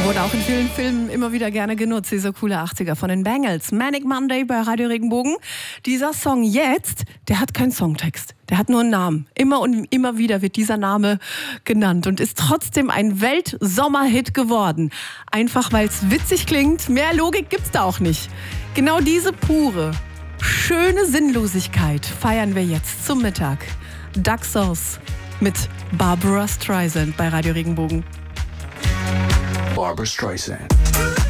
Wurde auch in vielen Filmen immer wieder gerne genutzt, dieser coole 80er von den Bangles. Manic Monday bei Radio Regenbogen. Dieser Song jetzt, der hat keinen Songtext. Der hat nur einen Namen. Immer und immer wieder wird dieser Name genannt und ist trotzdem ein Weltsommerhit geworden. Einfach weil es witzig klingt. Mehr Logik gibt's da auch nicht. Genau diese pure, schöne Sinnlosigkeit feiern wir jetzt zum Mittag. Duck Sauce mit Barbra Streisand bei Radio Regenbogen. Barbra Streisand.